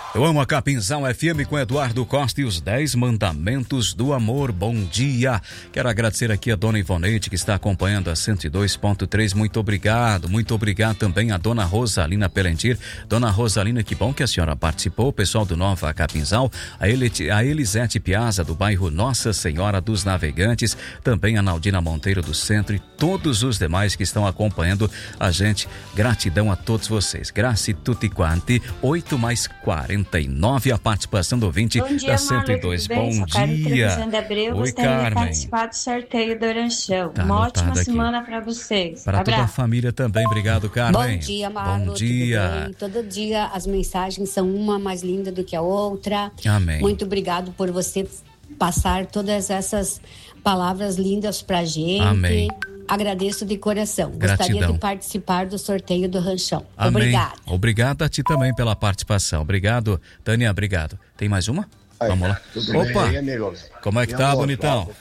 Eu amo a Capinzal FM com Eduardo Costa e os 10 mandamentos do amor. Bom dia. Quero agradecer aqui a dona Ivoneide que está acompanhando a 102.3. Muito obrigado também a dona Rosalina Pelentir. Dona Rosalina, que bom que a senhora participou. O pessoal do Nova Capinzal, a Elisete Piazza do bairro Nossa Senhora dos Navegantes, também a Naldina Monteiro do Centro e todos os demais que estão acompanhando a gente. Gratidão a todos vocês. Grazie tutti quanti. 8+49 a participação do ouvinte da 102. Bom dia. Abreu, oi, Carmen. Participar do sorteio do Oranchão. Tá uma ótima aqui. Semana para vocês. Para toda a família também. Obrigado, Carmen. Bom dia, Marlon. Bom dia. Tudo bem? Todo dia as mensagens são uma mais linda do que a outra. Amém. Muito obrigado por você passar todas essas palavras lindas pra gente. Amém. Agradeço de coração. Gratidão. Gostaria de participar do sorteio do Ranchão. Amém. Obrigada. Obrigado a ti também pela participação. Obrigado, Tânia, obrigado. Tem mais uma? Vamos lá. Opa, bem, amigo? como é que tá, bonitão?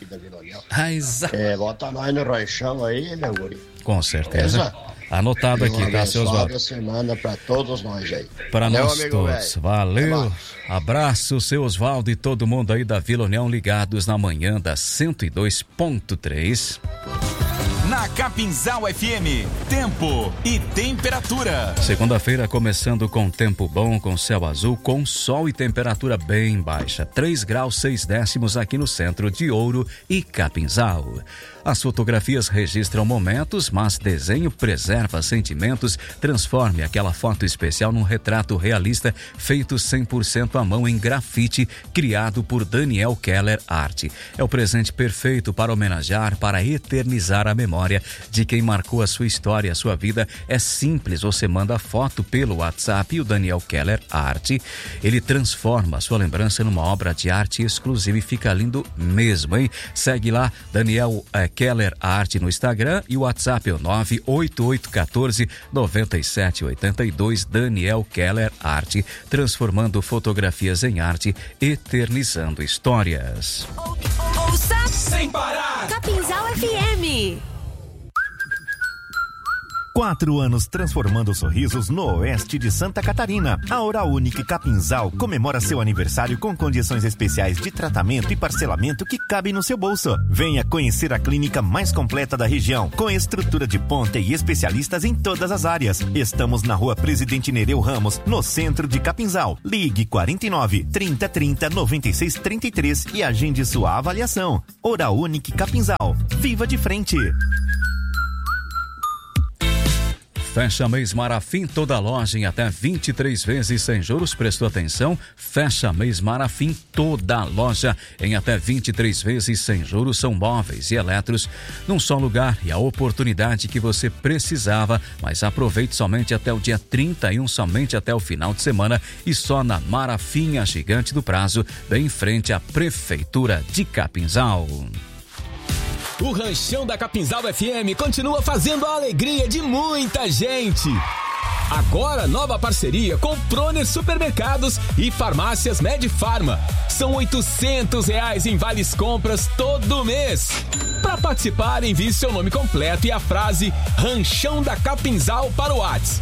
Bota nós no Ranchão aí, meu guri. Com certeza. Anotado aqui, tá, seus Oswaldo? Semana pra todos nós aí. Para nós amigo, todos. velho. Valeu. Abraço, seu Oswaldo e todo mundo aí da Vila União ligados na manhã da 102.3. Na Capinzal FM, tempo e temperatura. Segunda-feira começando com tempo bom, com céu azul, com sol e temperatura bem baixa. 3 graus 6 décimos aqui no centro de Ouro e Capinzal. As fotografias registram momentos, mas desenho preserva sentimentos. Transforme aquela foto especial num retrato realista feito 100% à mão em grafite, criado por Daniel Keller Art. É o presente perfeito para homenagear, para eternizar a memória de quem marcou a sua história, a sua vida. É simples, você manda a foto pelo WhatsApp e o Daniel Keller Art, ele transforma a sua lembrança numa obra de arte exclusiva e fica lindo mesmo, hein? Segue lá, Daniel Keller Art no Instagram e o WhatsApp é o 98814-9782. Daniel Keller Art, transformando fotografias em arte, eternizando histórias. Ouça Sem parar. Capinzal FM. 4 anos transformando sorrisos no oeste de Santa Catarina. A Oral Unique Capinzal comemora seu aniversário com condições especiais de tratamento e parcelamento que cabem no seu bolso. Venha conhecer a clínica mais completa da região, com estrutura de ponta e especialistas em todas as áreas. Estamos na Rua Presidente Nereu Ramos, no centro de Capinzal. Ligue 49 3030 9633 e agende sua avaliação. Oral Unique Capinzal. Viva de frente! Fecha mês Marafim, toda loja em até 23 vezes sem juros. Prestou atenção? Fecha mês Marafim, toda loja em até 23 vezes sem juros. São móveis e eletros num só lugar e a oportunidade que você precisava. Mas aproveite somente até o dia 31, somente até o final de semana e só na Marafim, a gigante do prazo, bem em frente à Prefeitura de Capinzal. O Ranchão da Capinzal FM continua fazendo a alegria de muita gente. Agora, nova parceria com Proner Supermercados e Farmácias Medfarma. São R$800 em vales compras todo mês. Para participar, envie seu nome completo e a frase Ranchão da Capinzal para o WhatsApp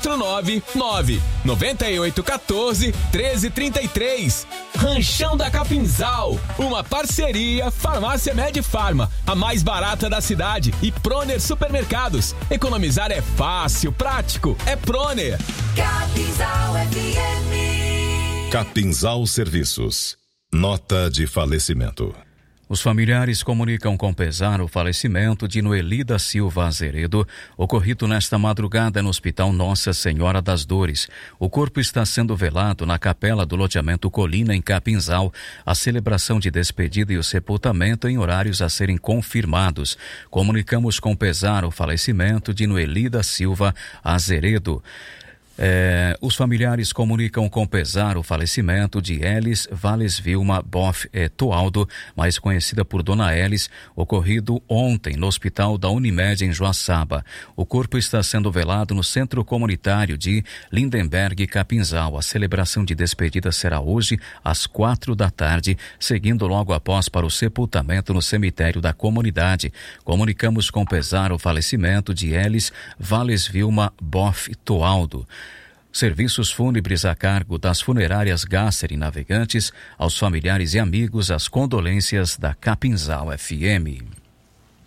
499-9814-1333. Ranchão da Capinzal, uma parceria Farmácia Medfarma, a mais barata da cidade, e Proner Supermercados. Economizar é fácil, prático, é Proner. Capinzal FM. Capinzal Serviços. Nota de falecimento. Os familiares comunicam com pesar o falecimento de Noeli da Silva Azeredo, ocorrido nesta madrugada no Hospital Nossa Senhora das Dores. O corpo está sendo velado na capela do loteamento Colina, em Capinzal. A celebração de despedida e o sepultamento em horários a serem confirmados. Comunicamos com pesar o falecimento de Noeli da Silva Azeredo. Os familiares comunicam com pesar o falecimento de Elis Vales Vilma Boff Tualdo, mais conhecida por Dona Elis, ocorrido ontem no Hospital da Unimed em Joaçaba. O corpo está sendo velado no Centro Comunitário de Lindenberg, Capinzal. A celebração de despedida será hoje às 16h, seguindo logo após para o sepultamento no cemitério da comunidade. Comunicamos com pesar o falecimento de Elis Vales Vilma Boff Tualdo. Serviços fúnebres a cargo das funerárias Gasser e Navegantes. Aos familiares e amigos, as condolências da Capinzal FM.